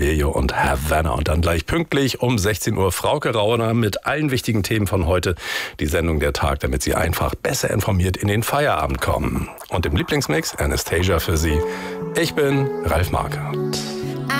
Sibelio und Havana. Und dann gleich pünktlich um 16 Uhr Frauke Rauner mit allen wichtigen Themen von heute. Die Sendung der Tag, damit Sie einfach besser informiert in den Feierabend kommen. Und im Lieblingsmix Anastasia für Sie. Ich bin Ralf Marquardt.